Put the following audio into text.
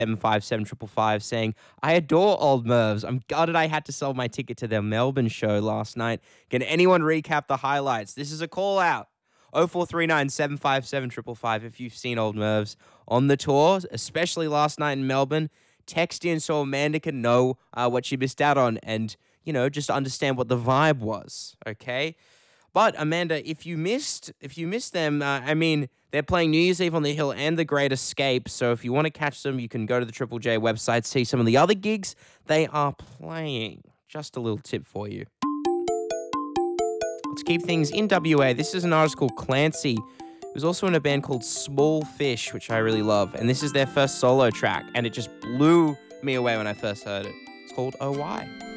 757 saying, I adore Old Mervs. I'm gutted I had to sell my ticket to their Melbourne show last night. Can anyone recap the highlights? This is a call out. 0439 757 if you've seen Old Mervs on the tour, especially last night in Melbourne. Text in so Amanda can know what she missed out on and, just understand what the vibe was, okay? But Amanda, if you missed them, they're playing New Year's Eve on the Hill and The Great Escape. So if you want to catch them, you can go to the Triple J website, see some of the other gigs they are playing. Just a little tip for you. Let's keep things in WA. This is an artist called Clancy, who's also in a band called Small Fish, which I really love. And this is their first solo track, and it just blew me away when I first heard it. It's called Oh Why.